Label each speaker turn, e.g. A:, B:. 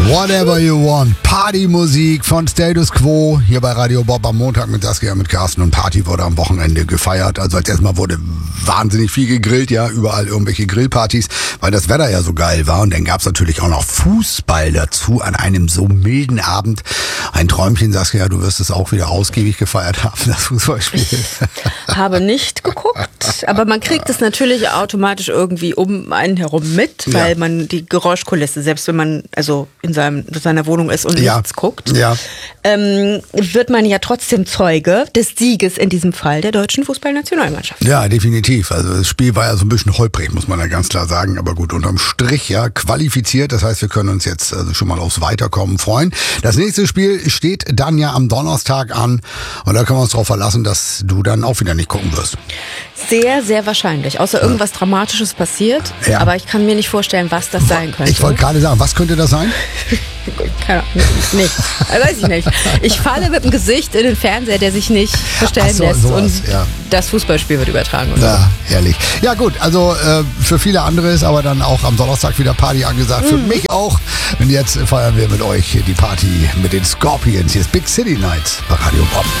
A: Whatever you want. Partymusik von Status Quo hier bei Radio Bob am Montag mit Saskia, mit Carsten, und Party wurde am Wochenende gefeiert. Also als erstmal wurde wahnsinnig viel gegrillt, ja, überall irgendwelche Grillpartys, weil das Wetter ja so geil war. Und dann gab's natürlich auch noch Fußball dazu an einem so milden Abend. Ein Träumchen, Saskia, du wirst es auch wieder ausgiebig gefeiert haben, das Fußballspiel.
B: Ich habe nicht geguckt, aber man kriegt es natürlich automatisch irgendwie um einen herum mit, weil man die Geräuschkulisse, selbst wenn man also in seiner Wohnung ist und nichts guckt, wird man ja trotzdem Zeuge des Sieges in diesem Fall der deutschen Fußballnationalmannschaft.
A: Ja, definitiv. Also das Spiel war ja so ein bisschen holprig, muss man ja ganz klar sagen. Aber gut, unterm Strich ja qualifiziert. Das heißt, wir können uns jetzt also schon mal aufs Weiterkommen freuen. Das nächste Spiel steht dann ja am Donnerstag an. Und da können wir uns darauf verlassen, dass du dann auch wieder nicht gucken wirst.
B: Sehr, sehr wahrscheinlich. Außer irgendwas Dramatisches passiert. Ja. Aber ich kann mir nicht vorstellen, was das sein könnte.
A: Ich wollte gerade sagen, was könnte das sein?
B: Keine Ahnung, nicht. Weiß ich nicht. Ich falle mit dem Gesicht in den Fernseher, der sich nicht verstellen lässt. Und das Fußballspiel wird übertragen.
A: Ja, herrlich. Ja gut, also für viele andere ist aber dann auch am Donnerstag wieder Party angesagt. Für mich auch. Und jetzt feiern wir mit euch die Party mit den Scorpions. Hier ist Big City Nights bei Radio Bob.